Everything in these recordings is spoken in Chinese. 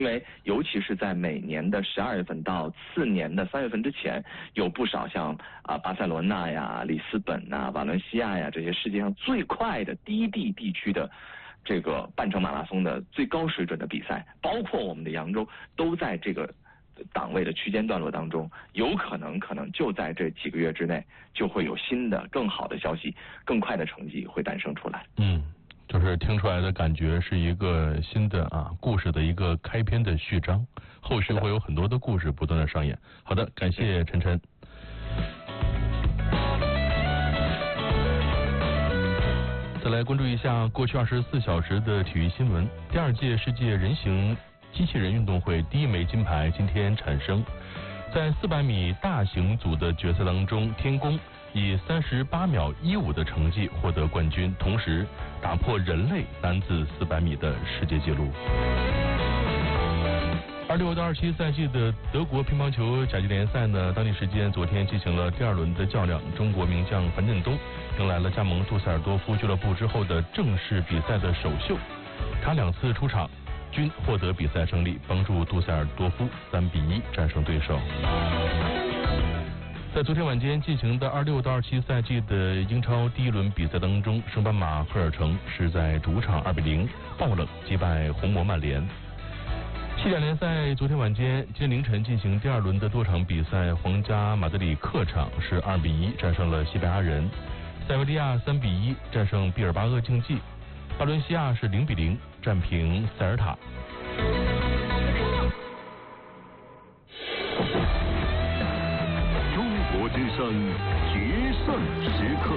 因为尤其是在每年的12月份到次年的3月份之前，有不少像巴塞罗那呀、里斯本呐、瓦伦西亚呀这些世界上最快的低地地区的这个半程马拉松的最高水准的比赛，包括我们的扬州，都在这个档位的区间段落当中，有可能就在这几个月之内，就会有新的更好的消息、更快的成绩会诞生出来。 就是听出来的感觉是一个新的故事的一个开篇的序章，后续会有很多的故事不断的上演。好的，感谢陈晨。再来关注一下过去24小时的体育新闻。第2届世界人形机器人运动会第1枚金牌今天产生，在400米大型组的决赛当中，天宫以38秒15的成绩获得冠军，同时打破人类男子400米的世界纪录。26到27赛季的德国乒乓球甲级联赛呢，当地时间昨天进行了第2轮的较量，中国名将樊振东迎来了加盟杜塞尔多夫俱乐部之后的正式比赛的首秀，他2次出场均获得比赛胜利，帮助杜塞尔多夫3-1战胜对手。在昨天晚间进行的26到27赛季的英超第1轮比赛当中，升班马赫尔城是在主场2-0爆冷击败红魔曼联。西甲联赛昨天晚间今天凌晨进行第2轮的多场比赛，皇家马德里客场是2-1战胜了西班牙人，塞维利亚3-1战胜毕尔巴鄂竞技，巴伦西亚是0-0战平塞尔塔。 中国之声决胜时刻。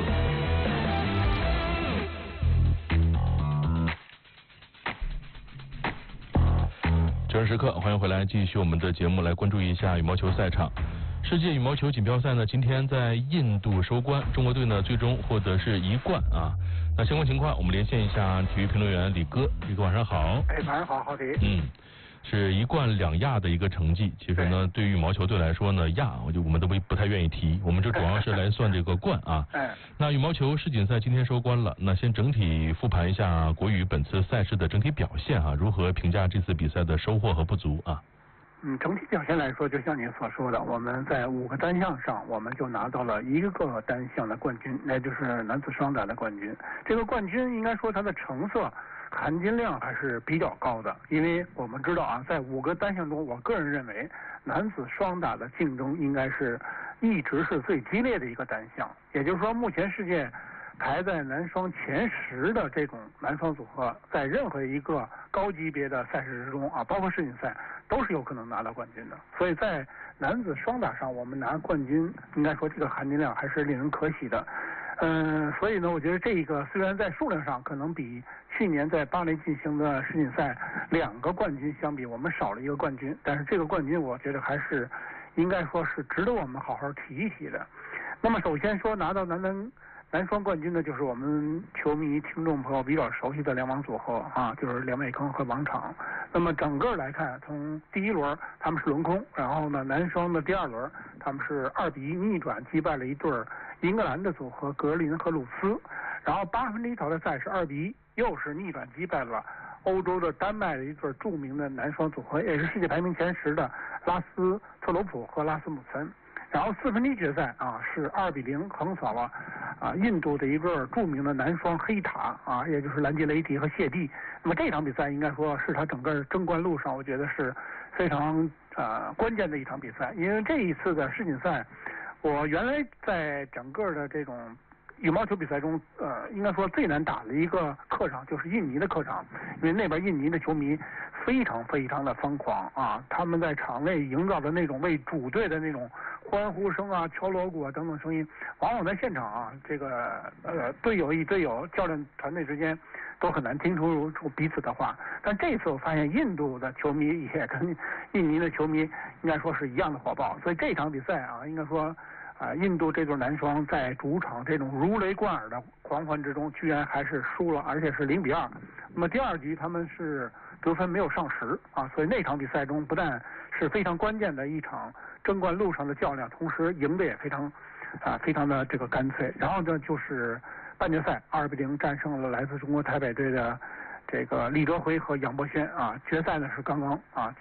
决胜时刻，欢迎回来，继续我们的节目，来关注一下羽毛球赛场。世界羽毛球锦标赛呢，今天在印度收官，中国队呢最终获得是1冠啊。那相关情况，我们连线一下体育评论员李哥。李哥晚上好。 晚上好，郝迪。 是1冠2亚的一个成绩。其实呢，对于羽毛球队来说呢，亚我们都不太愿意提，我们这主要是来算这个冠啊。那羽毛球世锦赛今天收官了，那先整体复盘一下国羽本次赛事的整体表现啊，如何评价这次比赛的收获和不足啊？ 整体表现来说，就像您所说的，我们在5个单项上，我们就拿到了1个单项的冠军，那就是男子双打的冠军。这个冠军应该说它的成色含金量还是比较高的，因为我们知道啊，在5个单项中，我个人认为男子双打的竞争应该是一直是最激烈的一个单项。也就是说，目前世界排在男双前10的这种男双组合，在任何一个高级别的赛事之中啊，包括世锦赛，都是有可能拿到冠军的。所以在男子双打上，我们拿冠军，应该说这个含金量还是令人可喜的。所以呢，我觉得这个虽然在数量上可能比去年在巴黎进行的世锦赛2个冠军相比，我们少了1个冠军，但是这个冠军我觉得还是应该说是值得我们好好提一提的。那么首先说拿到男双冠军呢，就是我们球迷听众朋友比较熟悉的两王组合啊，就是梁伟铿和王昶。那么整个来看，从第1轮他们是轮空，然后呢男双的第2轮他们是2-1逆转击败了一对英格兰的组合格林和鲁斯，然后8分之一淘汰赛是2-1又是逆转击败了欧洲的丹麦的一对著名的男双组合，也是世界排名前10的拉斯特罗普和拉斯姆森。然后4分之一决赛啊是2-0横扫了印度的一个著名的男双黑塔啊，也就是兰杰雷迪和谢蒂。那么这场比赛应该说是他整个争冠路上我觉得是非常关键的一场比赛，因为这一次的世锦赛，我原来在整个的这种羽毛球比赛中应该说最难打的一个客场就是印尼的客场，因为那边印尼的球迷非常非常的疯狂啊，他们在场内营造的那种为主队的那种欢呼声啊、敲锣鼓啊等等声音，往往在现场啊，这个队友与队友、教练团队之间都很难听出彼此的话。但这次我发现印度的球迷也跟印尼的球迷应该说是一样的火爆，所以这场比赛啊，应该说印度这对男双在主场这种如雷贯耳的狂欢之中，居然还是输了，而且是0-2。那么第2局他们是得分没有上10啊，所以那场比赛中不但是非常关键的一场争冠路上的较量，同时赢得也非常的这个干脆。然后呢，就是半决赛2-0战胜了来自中国台北队的这个李哲辉和杨博轩啊。决赛呢是刚刚